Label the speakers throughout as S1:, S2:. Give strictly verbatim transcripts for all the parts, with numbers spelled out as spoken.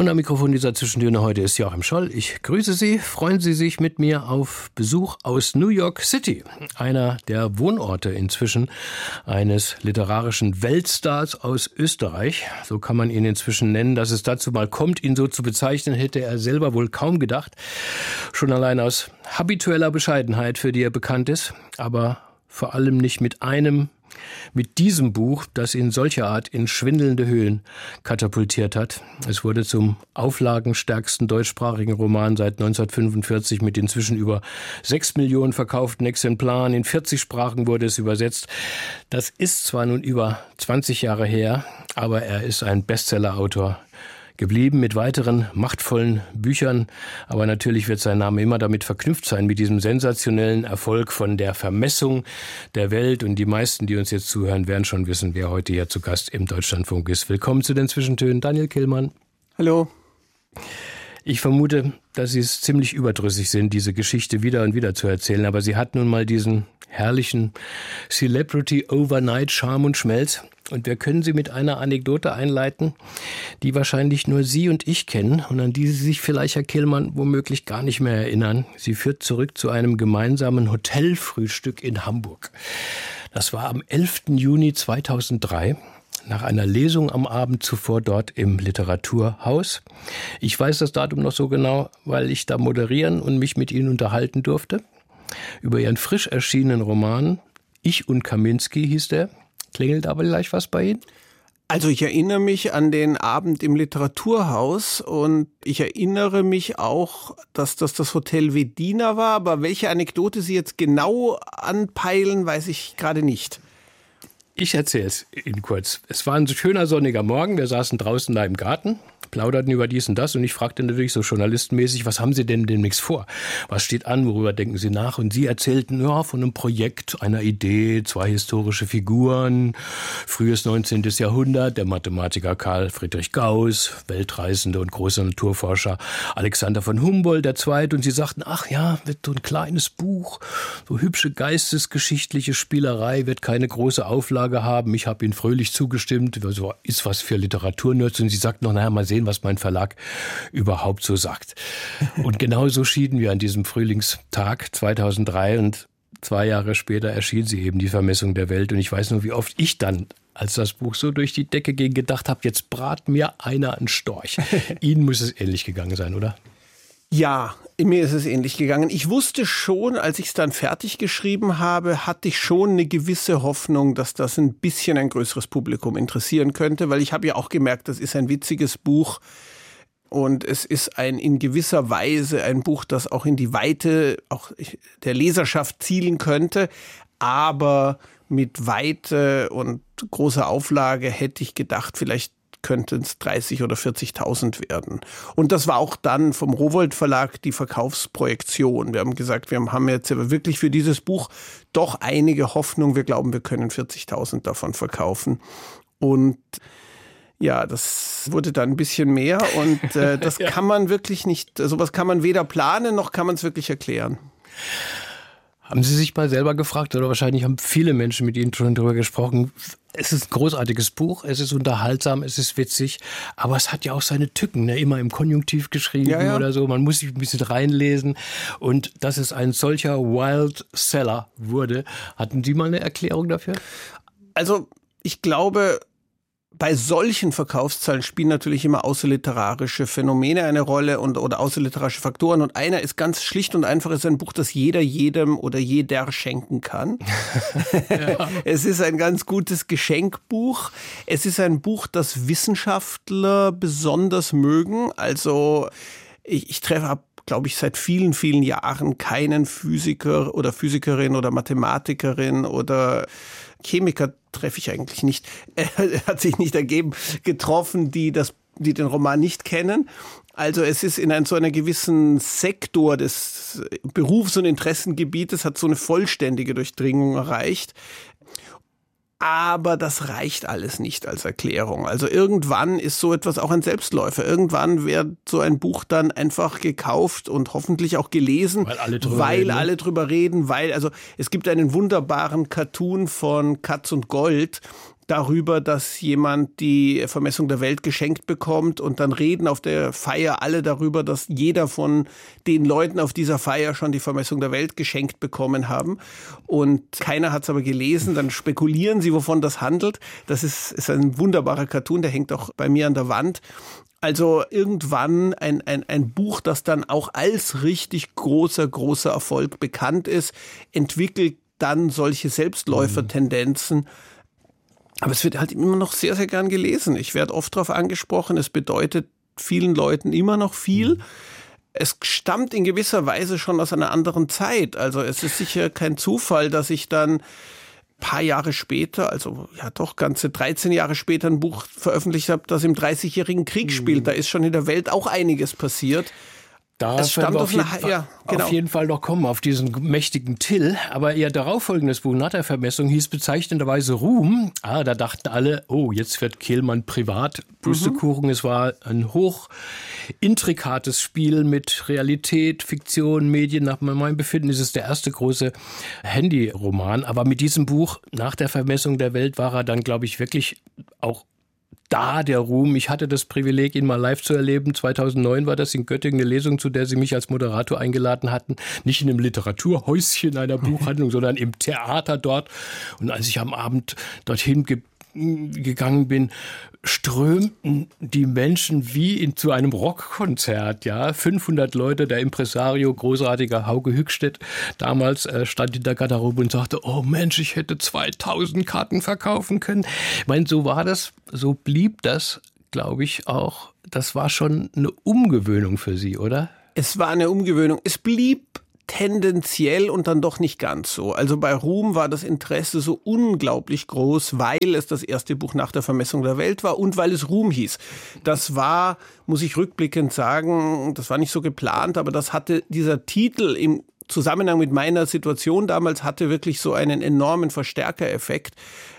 S1: Und am Mikrofon dieser Zwischentöne heute ist Joachim Scholl. Ich grüße Sie. Freuen Sie sich mit mir auf Besuch aus New York City, einer der Wohnorte inzwischen eines literarischen Weltstars aus Österreich. So kann man ihn inzwischen nennen. Dass es dazu mal kommt, ihn so zu bezeichnen, hätte er selber wohl kaum gedacht. Schon allein aus habitueller Bescheidenheit, für die er bekannt ist, aber vor allem nicht mit einem Mit diesem Buch, das ihn solcher Art in schwindelnde Höhen katapultiert hat. Es wurde zum auflagenstärksten deutschsprachigen Roman seit neunzehnhundertfünfundvierzig mit inzwischen über sechs Millionen verkauften Exemplaren. In vierzig Sprachen wurde es übersetzt. Das ist zwar nun über zwanzig Jahre her, aber er ist ein Bestsellerautor geblieben mit weiteren machtvollen Büchern. Aber natürlich wird sein Name immer damit verknüpft sein, mit diesem sensationellen Erfolg von der Vermessung der Welt. Und die meisten, die uns jetzt zuhören, werden schon wissen, wer heute hier zu Gast im Deutschlandfunk ist. Willkommen zu den Zwischentönen, Daniel Kehlmann.
S2: Hallo.
S1: Ich vermute, dass Sie es ziemlich überdrüssig sind, diese Geschichte wieder und wieder zu erzählen. Aber sie hat nun mal diesen herrlichen Celebrity Overnight Charme und Schmelz. Und wir können sie mit einer Anekdote einleiten, die wahrscheinlich nur Sie und ich kennen und an die Sie sich vielleicht, Herr Kehlmann, womöglich gar nicht mehr erinnern. Sie führt zurück zu einem gemeinsamen Hotelfrühstück in Hamburg. Das war am elften Juni zweitausenddrei. Nach einer Lesung am Abend zuvor dort im Literaturhaus. Ich weiß das Datum noch so genau, weil ich da moderieren und mich mit Ihnen unterhalten durfte. Über Ihren frisch erschienenen Roman Ich und Kaminski hieß der. Klingelt aber gleich was bei Ihnen?
S2: Also ich erinnere mich an den Abend im Literaturhaus und ich erinnere mich auch, dass das das Hotel Wedina war. Aber welche Anekdote Sie jetzt genau anpeilen, weiß ich gerade nicht.
S1: Ich erzähle es Ihnen kurz. Es war ein schöner sonniger Morgen. Wir saßen draußen da im Garten, plauderten über dies und das. Und ich fragte natürlich so journalistenmäßig, was haben Sie denn demnächst vor? Was steht an? Worüber denken Sie nach? Und Sie erzählten ja, von einem Projekt, einer Idee, zwei historische Figuren, frühes neunzehnten Jahrhundert, der Mathematiker Karl Friedrich Gauss, Weltreisende und großer Naturforscher Alexander von Humboldt der Zweite. Und Sie sagten, ach ja, wird so ein kleines Buch, so hübsche geistesgeschichtliche Spielerei, wird keine große Auflage haben. Ich habe Ihnen fröhlich zugestimmt. Also ist was für Literaturnerds. Und Sie sagten noch, naja, mal sehen, was mein Verlag überhaupt so sagt. Und genau so schieden wir an diesem Frühlingstag zweitausenddrei und zwei Jahre später erschien sie eben, die Vermessung der Welt. Und ich weiß nur, wie oft ich dann, als das Buch so durch die Decke ging, gedacht habe, jetzt brat mir einer einen Storch. Ihnen muss es ähnlich gegangen sein, oder?
S2: Ja, mir ist es ähnlich gegangen. Ich wusste schon, als ich es dann fertig geschrieben habe, hatte ich schon eine gewisse Hoffnung, dass das ein bisschen ein größeres Publikum interessieren könnte, weil ich habe ja auch gemerkt, das ist ein witziges Buch und es ist ein in gewisser Weise ein Buch, das auch in die Weite auch der Leserschaft zielen könnte, aber mit Weite und großer Auflage hätte ich gedacht, vielleicht könnten es dreißig oder vierzigtausend werden. Und das war auch dann vom Rowohlt Verlag die Verkaufsprojektion. Wir haben gesagt, wir haben jetzt aber wirklich für dieses Buch doch einige Hoffnung. Wir glauben, wir können vierzigtausend davon verkaufen. Und ja, das wurde dann ein bisschen mehr und äh, das ja. kann man wirklich nicht, sowas kann man weder planen, noch kann man es wirklich erklären.
S1: Haben Sie sich mal selber gefragt, oder wahrscheinlich haben viele Menschen mit Ihnen schon darüber gesprochen, es ist ein großartiges Buch, es ist unterhaltsam, es ist witzig, aber es hat ja auch seine Tücken, ne? Immer im Konjunktiv geschrieben ja, ja. oder so, man muss sich ein bisschen reinlesen und dass es ein solcher Wild Seller wurde. Hatten Sie mal eine Erklärung dafür?
S2: Also ich glaube, bei solchen Verkaufszahlen spielen natürlich immer außerliterarische Phänomene eine Rolle und oder außerliterarische Faktoren. Und einer ist ganz schlicht und einfach, ist ein Buch, das jeder jedem oder jeder schenken kann. Ja. Es ist ein ganz gutes Geschenkbuch. Es ist ein Buch, das Wissenschaftler besonders mögen. Also ich, ich treffe ab glaube ich, seit vielen, vielen Jahren keinen Physiker oder Physikerin oder Mathematikerin oder Chemiker treffe ich eigentlich nicht, hat sich nicht ergeben, getroffen, die das, die den Roman nicht kennen. Also es ist in einem so einer gewissen Sektor des Berufs- und Interessengebietes, hat so eine vollständige Durchdringung erreicht. Aber das reicht alles nicht als Erklärung. Also irgendwann ist so etwas auch ein Selbstläufer. Irgendwann wird so ein Buch dann einfach gekauft und hoffentlich auch gelesen,
S1: weil alle drüber
S2: weil
S1: reden.
S2: alle drüber reden, weil, also es gibt einen wunderbaren Cartoon von Katz und Gold. darüber, dass jemand die Vermessung der Welt geschenkt bekommt und dann reden auf der Feier alle darüber, dass jeder von den Leuten auf dieser Feier schon die Vermessung der Welt geschenkt bekommen haben und keiner hat es aber gelesen. Dann spekulieren sie, wovon das handelt. Das ist, ist ein wunderbarer Cartoon, der hängt auch bei mir an der Wand. Also irgendwann ein, ein, ein Buch, das dann auch als richtig großer, großer Erfolg bekannt ist, entwickelt dann solche Selbstläufertendenzen. Aber es wird halt immer noch sehr, sehr gern gelesen. Ich werde oft darauf angesprochen. Es bedeutet vielen Leuten immer noch viel. Es stammt in gewisser Weise schon aus einer anderen Zeit. Also es ist sicher kein Zufall, dass ich dann paar Jahre später, also ja doch ganze dreizehn Jahre später ein Buch veröffentlicht habe, das im dreißigjährigen Krieg spielt. Da ist schon in der Welt auch einiges passiert.
S1: Da es stammt auf, jeden Fall, ja, genau. auf jeden Fall noch kommen, auf diesen mächtigen Till. Aber ihr darauffolgendes Buch nach der Vermessung hieß bezeichnenderweise Ruhm. Ah, da dachten alle, oh, jetzt wird Kehlmann privat. Pustekuchen, mhm. Es war ein hoch intrikates Spiel mit Realität, Fiktion, Medien. Nach meinem Befinden ist es der erste große Handyroman. Aber mit diesem Buch nach der Vermessung der Welt war er dann, glaube ich, wirklich auch da der Ruhm. Ich hatte das Privileg, ihn mal live zu erleben. zweitausendneun war das in Göttingen eine Lesung, zu der Sie mich als Moderator eingeladen hatten. Nicht in einem Literaturhäuschen einer Buchhandlung, sondern im Theater dort. Und als ich am Abend dorthin ge- gegangen bin, strömten die Menschen wie in, zu einem Rockkonzert. Ja, fünfhundert Leute, der Impresario, großartiger Hauke Hückstedt, damals äh, stand in der Garderobe und sagte, oh Mensch, ich hätte zweitausend Karten verkaufen können. Ich meine, so war das, so blieb das, glaube ich auch. Das war schon eine Umgewöhnung für Sie, oder?
S2: Es war eine Umgewöhnung. Es blieb tendenziell und dann doch nicht ganz so. Also bei Ruhm war das Interesse so unglaublich groß, weil es das erste Buch nach der Vermessung der Welt war und weil es Ruhm hieß. Das war, muss ich rückblickend sagen, das war nicht so geplant, aber das hatte dieser Titel im Zusammenhang mit meiner Situation damals hatte wirklich so einen enormen Verstärkereffekt.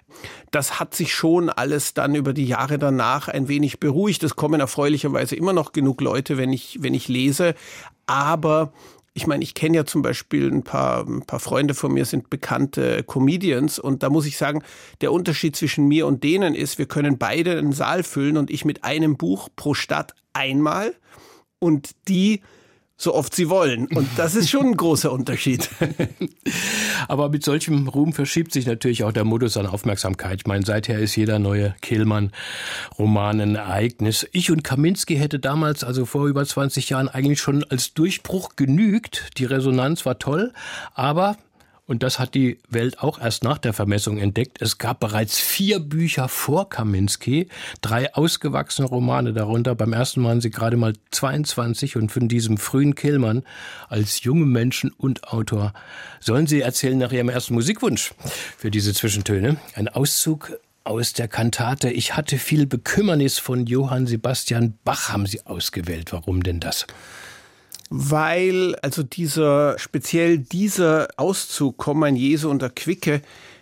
S2: Das hat sich schon alles dann über die Jahre danach ein wenig beruhigt. Es kommen erfreulicherweise immer noch genug Leute, wenn ich, wenn ich lese, aber ich meine, ich kenne ja zum Beispiel ein paar, ein paar Freunde von mir, sind bekannte Comedians und da muss ich sagen, der Unterschied zwischen mir und denen ist, wir können beide einen Saal füllen und ich mit einem Buch pro Stadt einmal und die so oft sie wollen. Und das ist schon ein großer Unterschied.
S1: Aber mit solchem Ruhm verschiebt sich natürlich auch der Modus an Aufmerksamkeit. Ich meine, seither ist jeder neue Kehlmann-Roman ein Ereignis. Ich und Kaminski hätte damals, also vor über zwanzig Jahren, eigentlich schon als Durchbruch genügt. Die Resonanz war toll, aber... Und das hat die Welt auch erst nach der Vermessung entdeckt. Es gab bereits vier Bücher vor Kaminski, drei ausgewachsene Romane darunter. Beim ersten Mal waren sie gerade mal zweiundzwanzig und von diesem frühen Kehlmann als jungen Menschen und Autor sollen Sie erzählen nach Ihrem ersten Musikwunsch für diese Zwischentöne. Ein Auszug aus der Kantate Ich hatte viel Bekümmernis von Johann Sebastian Bach haben Sie ausgewählt. Warum denn das?
S2: Weil also dieser, speziell dieser Auszug Komm mein Jesu und erquicke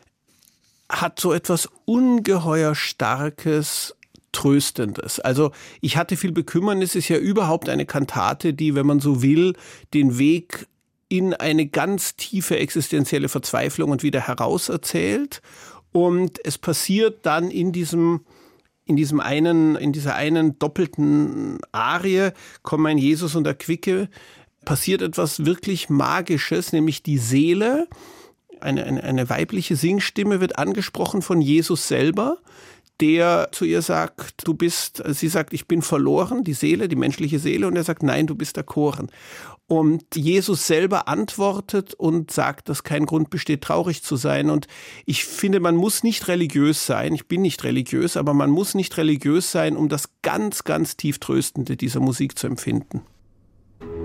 S2: hat so etwas ungeheuer Starkes, Tröstendes. Also ich hatte viel Bekümmernis ist ja überhaupt eine Kantate, die, wenn man so will, den Weg in eine ganz tiefe existenzielle Verzweiflung und wieder heraus erzählt. Und es passiert dann in diesem In diesem einen, in dieser einen doppelten Arie, Komm mein Jesus und erquicke, passiert etwas wirklich Magisches, nämlich die Seele, eine, eine, eine weibliche Singstimme wird angesprochen von Jesus selber, der zu ihr sagt, du bist, sie sagt, ich bin verloren, die Seele, die menschliche Seele, und er sagt, nein, du bist erkoren. Und Jesus selber antwortet und sagt, dass kein Grund besteht, traurig zu sein. Und ich finde, man muss nicht religiös sein. Ich bin nicht religiös, aber man muss nicht religiös sein, um das ganz, ganz tief Tröstende dieser Musik zu empfinden.